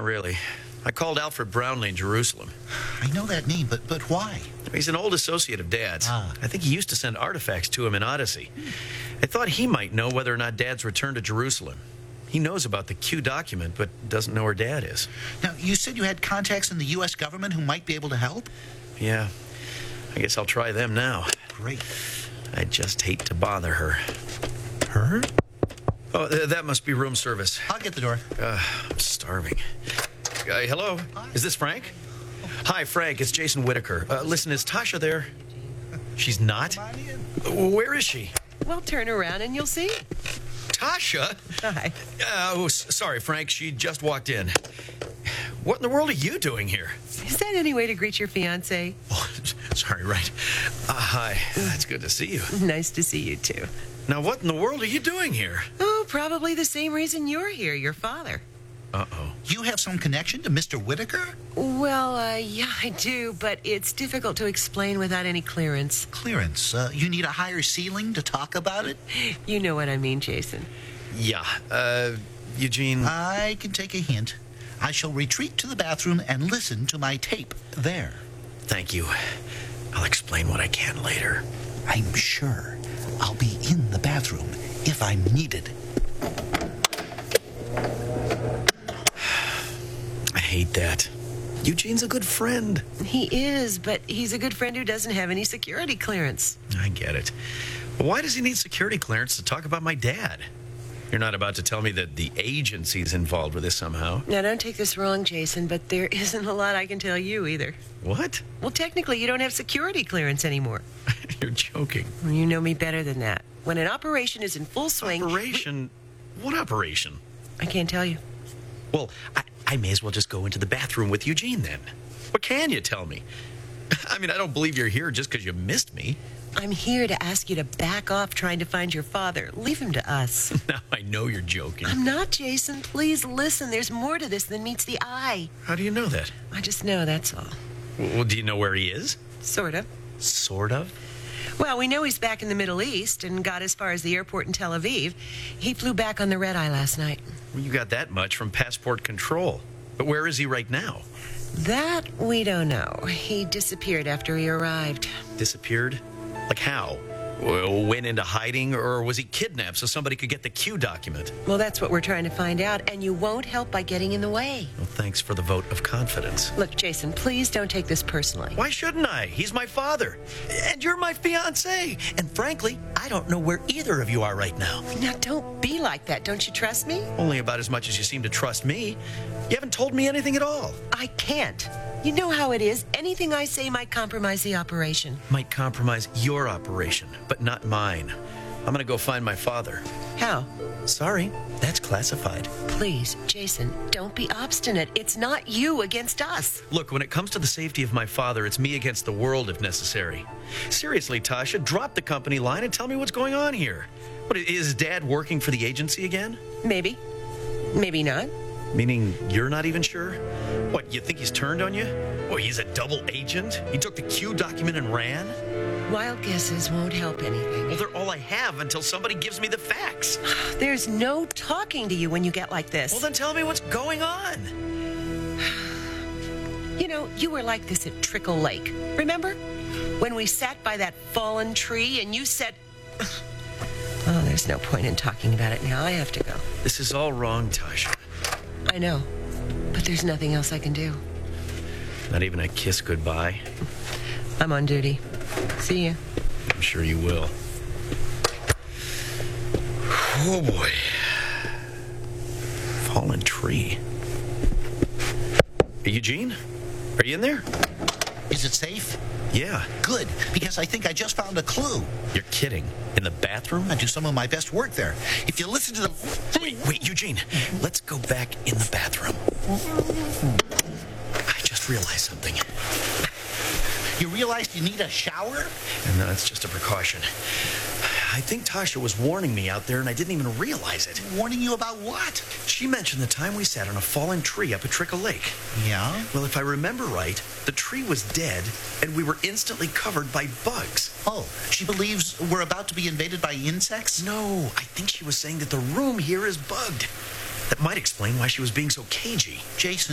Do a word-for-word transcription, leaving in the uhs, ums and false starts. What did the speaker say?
really. I called Alfred Brownlee in Jerusalem. I know that name, but but why? He's an old associate of Dad's. Ah. I think he used to send artifacts to him in Odyssey. I thought he might know whether or not Dad's returned to Jerusalem. He knows about the Q document, but doesn't know where Dad is. Now, you said you had contacts in the U S government who might be able to help? Yeah, I guess I'll try them now. Great. I just hate to bother her. Her? Oh, th- that must be room service. I'll get the door. Uh, I'm starving. Uh, hello? Hi. Is this Frank? Hi, Frank. It's Jason Whitaker. Uh, listen, is Tasha there? She's not? Come on in. Where is she? Well, turn around and you'll see. Tasha? Hi. Uh, oh, s- sorry, Frank. She just walked in. What in the world are you doing here? Is that any way to greet your fiancé? Oh, sorry, right. Uh, hi. It's good to see you. Nice to see you, too. Now, what in the world are you doing here? Oh, probably the same reason you're here, your father. Uh-oh. You have some connection to Mister Whitaker? Well, uh, yeah, I do, but it's difficult to explain without any clearance. Clearance. Uh, you need a higher ceiling to talk about it? You know what I mean, Jason. Yeah. Uh, Eugene... I can take a hint. I shall retreat to the bathroom and listen to my tape there. Thank you. I'll explain what I can later. I'm sure I'll be in the bathroom if I'm needed. I hate that. Eugene's a good friend. He is, but he's a good friend who doesn't have any security clearance. I get it. But why does he need security clearance to talk about my dad? You're not about to tell me that the agency's involved with this somehow. Now, don't take this wrong, Jason, but there isn't a lot I can tell you either. What? Well, technically, you don't have security clearance anymore. You're joking. You know me better than that. When an operation is in full swing... Operation? What operation? I can't tell you. Well, I, I may as well just go into the bathroom with Eugene then. What can you tell me? I mean, I don't believe you're here just because you missed me. I'm here to ask you to back off trying to find your father. Leave him to us. Now I know you're joking. I'm not, Jason. Please listen. There's more to this than meets the eye. How do you know that? I just know, that's all. Well, do you know where he is? Sort of. Sort of. Well, we know he's back in the Middle East and got as far as the airport in Tel Aviv. He flew back on the red eye last night. Well, you got that much from passport control. But where is he right now? That we don't know. He disappeared after he arrived. Disappeared? Like how? Well, went into hiding, or was he kidnapped so somebody could get the Q document? Well, that's what we're trying to find out, and you won't help by getting in the way. Well, thanks for the vote of confidence. Look, Jason, please don't take this personally. Why shouldn't I? He's my father. And you're my fiancé. And frankly, I don't know where either of you are right now. Now, don't be like that. Don't you trust me? Only about as much as you seem to trust me. You haven't told me anything at all. I can't. You know how it is. Anything I say might compromise the operation. Might compromise your operation, but not mine. I'm gonna go find my father. How? Sorry, that's classified. Please, Jason, don't be obstinate. It's not you against us. Look, when it comes to the safety of my father, it's me against the world if necessary. Seriously, Tasha, drop the company line and tell me what's going on here. What, is Dad working for the agency again? Maybe. Maybe not. Meaning you're not even sure? What, you think he's turned on you? Well, he's a double agent? He took the Q document and ran? Wild guesses won't help anything. Well, they're all I have until somebody gives me the facts. There's no talking to you when you get like this. Well, then tell me what's going on. You know, you were like this at Trickle Lake. Remember? When we sat by that fallen tree and you said... Oh, there's no point in talking about it now. I have to go. This is all wrong, Tasha. I know, but there's nothing else I can do. Not even a kiss goodbye. I'm on duty. See ya. I'm sure you will. Oh, boy. Fallen tree. Hey, Eugene? Are you in there? Is it safe? Yeah. Good, because I think I just found a clue. You're kidding. In the bathroom? I do some of my best work there. If you listen to the... Wait, wait, Eugene. Let's go back in the bathroom. I just realized something. You realize you need a shower? And no, it's just a precaution. I think Tasha was warning me out there, and I didn't even realize it. Warning you about what? She mentioned the time we sat on a fallen tree up at Trickle Lake. Yeah? Well, if I remember right, the tree was dead, and we were instantly covered by bugs. Oh, she believes we're about to be invaded by insects? No, I think she was saying that the room here is bugged. That might explain why she was being so cagey. Jason,